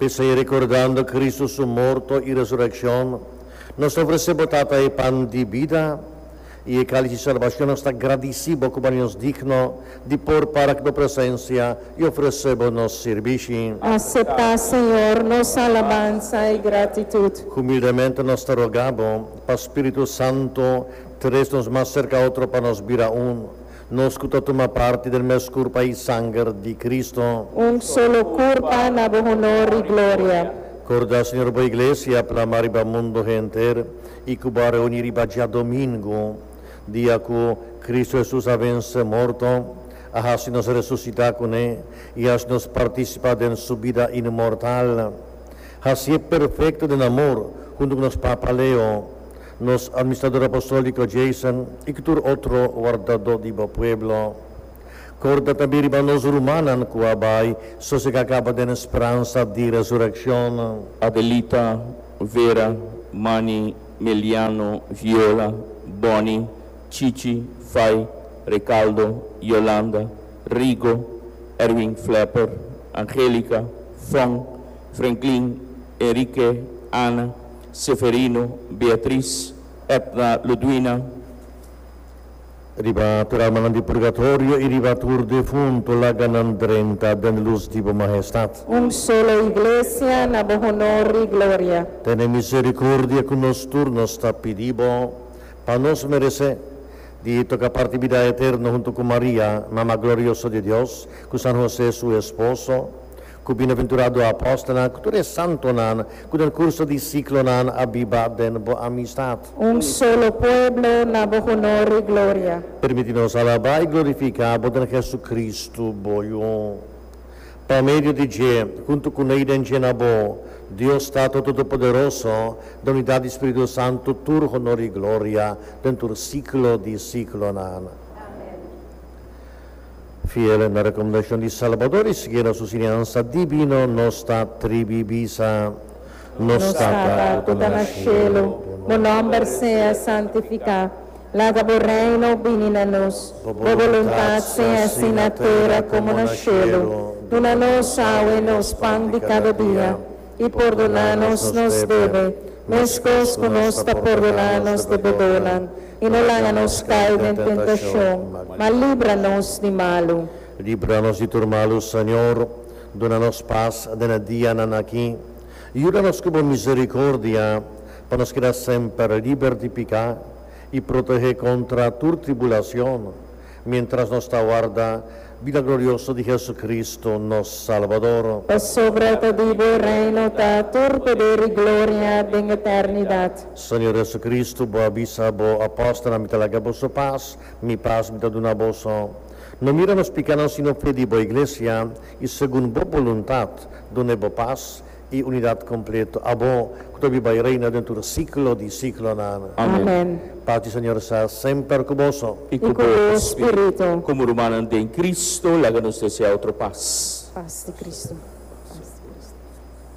Pensei ricordando Cristo su morto y resurrección, nos ofrecemos tata y pan de vida y el cáliz de salvación está agradecido como nos digno de por para tu presencia y ofrecemos nos servici. Acepta, Señor, nuestra alabanza y gratitud. Humildemente nos te rogamos, para Espíritu Santo, traes-nos más cerca a otro para nos vir aún. Nos que toma parte del mes curpa y sangre de Cristo. Un solo curpa, na honor y gloria. Corda, Señor, boa iglesia, para amar o mundo entero e que va reunir já domingo, dia que Cristo Jesus ha vence morto, assim nos ressuscitar com Ele e assim nos participar de sua vida imortal. Assim é perfeito de amor, junto com nos Papa Leo, nos administrador apostólico Jason e que tur outro guardador do pueblo. Corda também ribanos rumanan que abai, só se acaba de esperança de ressurreição. Adelita, Vera, Mani, Meliano, Viola, Boni, Cici, Fai, Ricaldo, Yolanda, Rigo, Erwin Flepper, Angelica, Fong, Franklin, Enrique, Ana, Seferino, Beatriz, Etna, Ludwina, Ribatur almanan di purgatorio e ribatur defunto la ganandrenta den luz di majestat. Un solo iglesia, na honor y gloria. Tene misericordia con nos turnos tapidibo, pa nos merece di toca parte vida eterna junto con María, mamá gloriosa de Dios, con San José su esposo, con bienaventurado apóstolo, con todo santo nan, con el curso di ciclo nan abiba den bo amistad. Un solo pueblo, na honor y gloria. Permitinos alabar e glorificar por Jesucristo, boio. Por meio de Deus, junto com Ele em Genabo, Deus Tato Todo-Poderoso, da unidade do Espírito Santo, tur honor e glória, dentro do ciclo de ciclo nan. Fiel na recomendação de Salvador e seguir a sua ensinança divina, nostra tribibisa, Nostra tutta nascelo, o nome sea santificado. Lada o reino vini a nos, o voluntad sea assim na terra como no cielo. Dona-nos e nos pão de cada dia, e perdona-nos nos deve, mescos conosco perdona-nos debedonan, e não laga-nos cair em tentação, mas livra-nos de malo. Livra-nos de turmalo, Senhor, dona-nos paz dena dia nanaqui, e ajuda-nos com misericórdia, para nos quedar sempre livres de pecar e proteger contra toda tribulação, mientras nos aguarda vida gloriosa de Jesucristo, nosso Salvador. E sobre todo o reino da tua poder e glória em eternidade. Senhor Jesucristo, boa bisa, boa apóstola, me talaga vosso paz, me paz me dá vosso. Não mira nos pecados, sino fede boa igreja, e segundo boa vontade, done boa paz e unidade completa. A bom, que tu vai reina dentro do ciclo de ciclo nan. Amém. Paz do Senhor seja sempre convosco. e com o o Espírito. Como rumanan de Cristo, laga-nos desejar outra paz. Paz de Cristo.